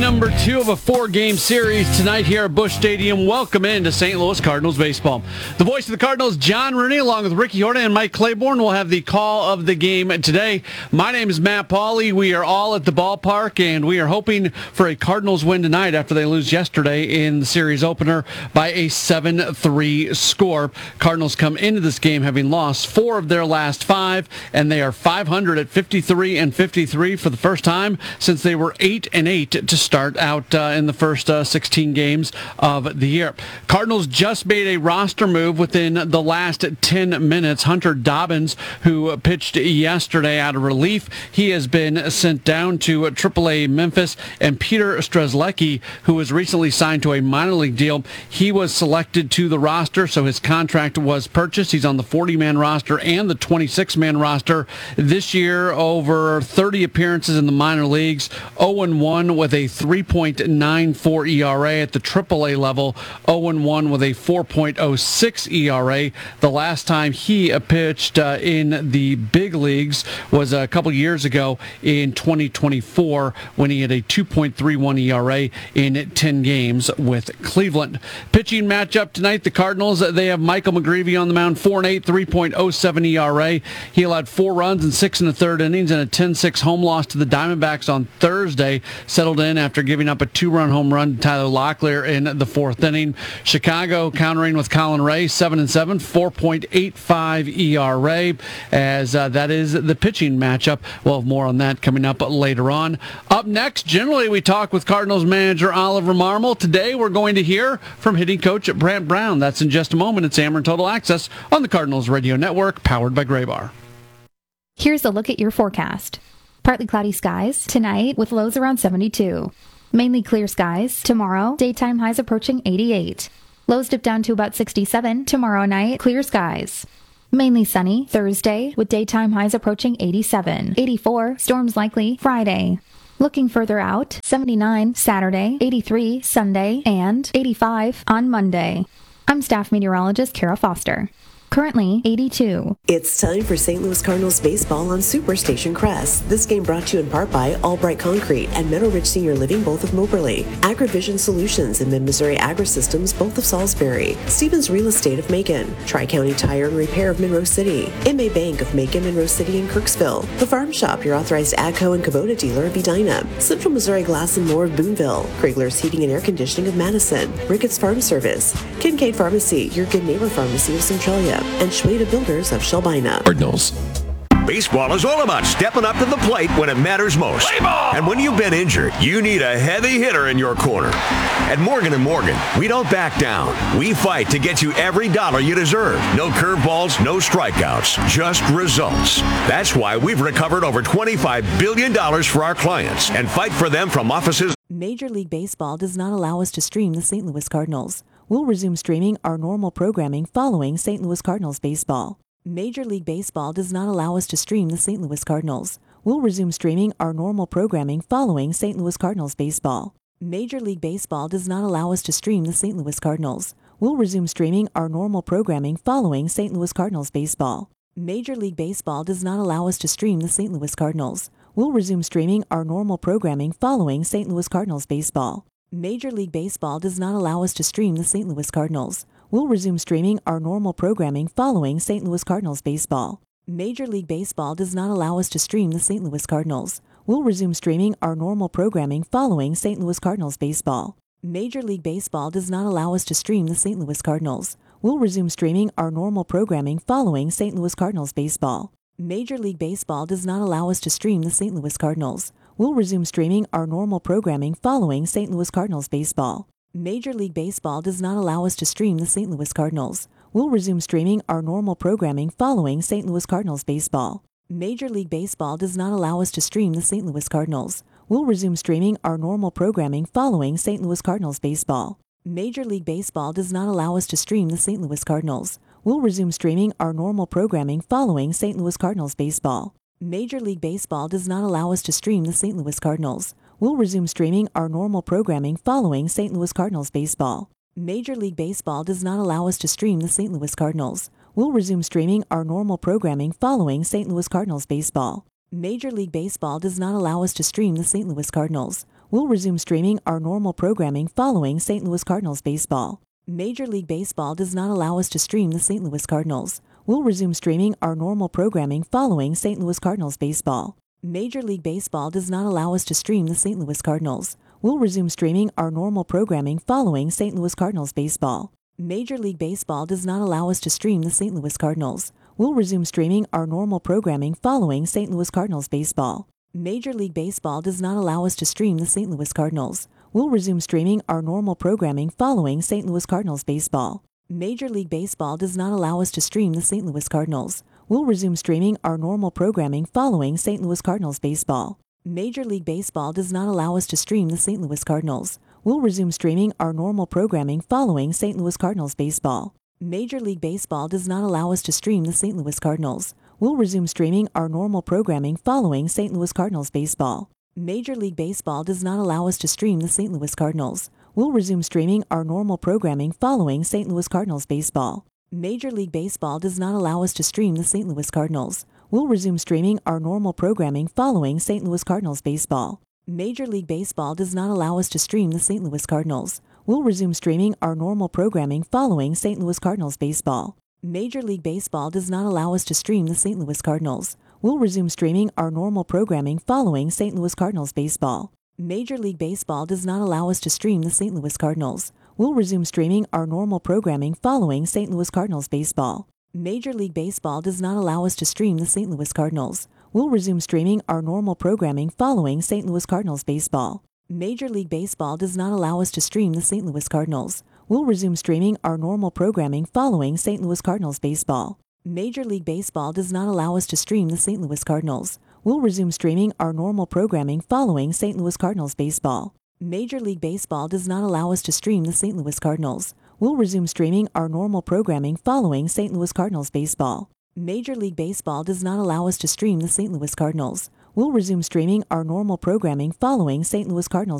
number 2 of a 4-game series tonight here at Busch Stadium. Welcome into St. Louis Cardinals baseball. The voice of the Cardinals, John Rooney, along with Ricky Horta and Mike Claiborne, will have the call of the game today. My name is Matt Pauley. We are all at the ballpark, and we are hoping for a Cardinals win tonight after they lose yesterday in the series opener by a 7-3 score. Cardinals come into this game having lost 4 of their last 5, and they are 500 at 53-53 for the first time since they were 8-8 to start out in the first 16 games of the year. Cardinals just made a roster move within the last 10 minutes. Hunter Dobbins, who pitched yesterday out of relief, he has been sent down to AAA Memphis, and Peter Strzelecki, who was recently signed to a minor league deal, he was selected to the roster, so his contract was purchased. He's on the 40-man roster and the 26-man roster this year. Over 30 appearances in the minor leagues, 0-1 with a 3.94 ERA at the AAA level, 0-1 with a 4.06 ERA. The last time he pitched in the big leagues was a couple years ago in 2024 when he had a 2.31 ERA in 10 games with Cleveland. Pitching matchup tonight, the Cardinals, they have Michael McGreevy on the mound, 4-8, 3.07 ERA. He allowed 4 runs in 6 1/3 innings and a 10-6 home loss to the Diamondbacks on Thursday. Settled in after giving up a 2-run home run to Tyler Locklear in the 4th inning. Chicago countering with Colin Ray, 7-7, 4.85 ERA, as that is the pitching matchup. We'll have more on that coming up later on. Up next, generally we talk with Cardinals manager Oliver Marmol. Today we're going to hear from hitting coach Brant Brown. That's in just a moment. It's Ameren Total Access on the Cardinals Radio Network, powered by Graybar. Here's a look at your forecast. Partly cloudy skies tonight with lows around 72. Mainly clear skies tomorrow, daytime highs approaching 88. Lows dip down to about 67 tomorrow night, clear skies. Mainly sunny Thursday with daytime highs approaching 87. 84, storms likely Friday. Looking further out, 79 Saturday, 83 Sunday, and 85 on Monday. I'm staff meteorologist Kara Foster. Currently 82. It's time for St. Louis Cardinals baseball on Superstation Crest. This game brought to you in part by Albright Concrete and Meadow Ridge Senior Living, both of Moberly, AgriVision Solutions and Mid-Missouri Agri-Systems, both of Salisbury, Stevens Real Estate of Macon, Tri-County Tire and Repair of Monroe City, MA Bank of Macon, Monroe City, and Kirksville, The Farm Shop, your authorized AGCO and Kubota dealer of Edina, Central Missouri Glass and More of Boonville, Krigler's Heating and Air Conditioning of Madison, Ricketts Farm Service, Kincaid Pharmacy, your good neighbor pharmacy of Centralia, and Schweda Builders of Shelbina. Cardinals. Baseball is all about stepping up to the plate when it matters most. And when you've been injured, you need a heavy hitter in your corner. At Morgan & Morgan, we don't back down. We fight to get you every dollar you deserve. No curveballs, no strikeouts, just results. That's why we've recovered over $25 billion for our clients and fight for them from offices. Major League Baseball does not allow us to stream the St. Louis Cardinals. We'll resume streaming our normal programming following St. Louis Cardinals baseball. Major League Baseball does not allow us to stream the St. Louis Cardinals. We'll resume streaming our normal programming following St. Louis Cardinals baseball. Major League Baseball does not allow us to stream the St. Louis Cardinals. We'll resume streaming our normal programming following St. Louis Cardinals baseball. Major League Baseball does not allow us to stream the St. Louis Cardinals. We'll resume streaming our normal programming following St. Louis Cardinals baseball. Major League Baseball does not allow us to stream the St. Louis Cardinals. We'll resume streaming our normal programming following St. Louis Cardinals baseball. Major League Baseball does not allow us to stream the St. Louis Cardinals. We'll resume streaming our normal programming following St. Louis Cardinals baseball. Major League Baseball does not allow us to stream the St. Louis Cardinals. We'll resume streaming our normal programming following St. Louis Cardinals baseball. Major League Baseball does not allow us to stream the St. Louis Cardinals. We'll resume streaming our normal programming following St. Louis Cardinals baseball. Major League Baseball does not allow us to stream the St. Louis Cardinals. We'll resume streaming our normal programming following St. Louis Cardinals baseball. Major League Baseball does not allow us to stream the St. Louis Cardinals. We'll resume streaming our normal programming following St. Louis Cardinals baseball. Major League Baseball does not allow us to stream the St. Louis Cardinals. We'll resume streaming our normal programming following St. Louis Cardinals baseball. Major League Baseball does not allow us to stream the St. Louis Cardinals. We'll resume streaming our normal programming following St. Louis Cardinals baseball. Major League Baseball does not allow us to stream the St. Louis Cardinals. We'll resume streaming our normal programming following St. Louis Cardinals baseball. Major League Baseball does not allow us to stream the St. Louis Cardinals. We'll resume streaming our normal programming following St. Louis Cardinals baseball. Major League Baseball does not allow us to stream the St. Louis Cardinals. We'll resume streaming our normal programming following St. Louis Cardinals baseball. Major League Baseball does not allow us to stream the St. Louis Cardinals. We'll resume streaming our normal programming following St. Louis Cardinals baseball. Major League Baseball does not allow us to stream the St. Louis Cardinals. We'll resume streaming our normal programming following St. Louis Cardinals baseball. Major League Baseball does not allow us to stream the St. Louis Cardinals. We'll resume streaming our normal programming following St. Louis Cardinals baseball. Major League Baseball does not allow us to stream the St. Louis Cardinals. We'll resume streaming our normal programming following St. Louis Cardinals baseball. Major League Baseball does not allow us to stream the St. Louis Cardinals. We'll resume streaming our normal programming following St. Louis Cardinals baseball. Major League Baseball does not allow us to stream the St. Louis Cardinals. We'll resume streaming our normal programming following St. Louis Cardinals baseball. Major League Baseball does not allow us to stream the St. Louis Cardinals. We'll resume streaming our normal programming following St. Louis Cardinals baseball. Major League Baseball does not allow us to stream the St. Louis Cardinals. We'll resume streaming our normal programming following St. Louis Cardinals baseball. Major League Baseball does not allow us to stream the St. Louis Cardinals. We'll resume streaming our normal programming following St. Louis Cardinals baseball. Major League Baseball does not allow us to stream the St. Louis Cardinals. We'll resume streaming our normal programming following St. Louis Cardinals baseball. Major League Baseball does not allow us to stream the St. Louis Cardinals. We'll resume streaming our normal programming following St. Louis Cardinals baseball. Major League Baseball does not allow us to stream the St. Louis Cardinals. We'll resume streaming our normal programming following St. Louis Cardinals baseball. Major League Baseball does not allow us to stream the St. Louis Cardinals. We'll resume streaming our normal programming following St. Louis Cardinals baseball. Major League Baseball does not allow us to stream the St. Louis Cardinals. We'll resume streaming our normal programming following St. Louis Cardinals baseball. Major League Baseball does not allow us to stream the St. Louis Cardinals. We'll resume streaming our normal programming following St. Louis Cardinals baseball. Major League Baseball does not allow us to stream the St. Louis Cardinals. We'll resume streaming our normal programming following St. Louis Cardinals